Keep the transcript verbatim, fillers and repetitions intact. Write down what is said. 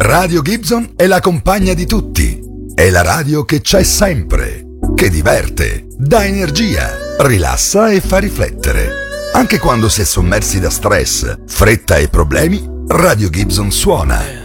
Radio Gibson è la compagna di tutti. È la radio che c'è sempre, che diverte, dà energia, rilassa e fa riflettere. Anche quando si è sommersi da stress, fretta e problemi, Radio Gibson suona.